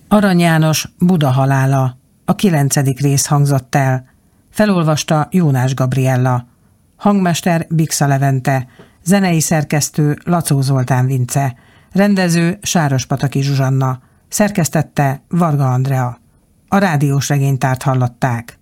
Arany János Buda halála, a 9. rész hangzott el. Felolvasta Jónás Gabriella. Hangmester Biksa Levente. Zenei szerkesztő Lacó Zoltán Vince. Rendező Sárospataki Zsuzsanna. Szerkesztette Varga Andrea. A rádiós regénytárt hallották.